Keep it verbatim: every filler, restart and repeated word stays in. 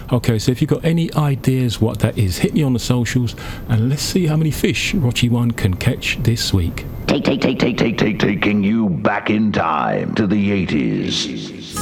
Okay, so if you've got any ideas what that is, hit me on the socials and let's see how many fish Rochi One can catch this week. Take, take, take, take, take, take, taking you back in time to the eighties.